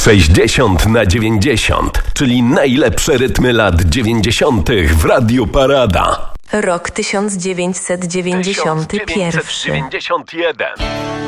60/90, czyli najlepsze rytmy lat 90. w Radiu Parada. Rok 1991. 1991.